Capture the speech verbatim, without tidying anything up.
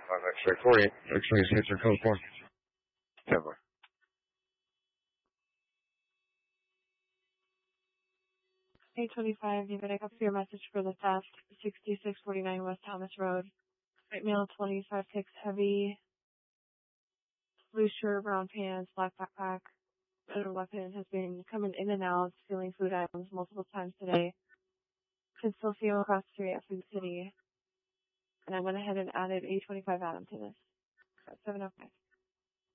five X-ray forty. X-ray hits your code four. Denver. eight twenty-five, you gotta copy your message for the theft, sixty-six forty-nine West Thomas Road. White male, twenty-five, six, heavy, blue shirt, brown pants, black backpack. Another weapon has been coming in and out, stealing food items multiple times today. Can still see him across the street at Food City. And I went ahead and added eight twenty-five Adam to this. At seven oh five.